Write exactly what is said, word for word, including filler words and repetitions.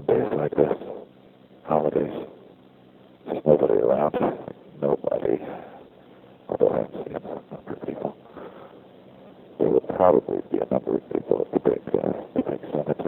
on days like this, holidays, there's nobody around, nobody, although I haven't seen a number of people. There will probably be a number of people at the big, uh, the big summit.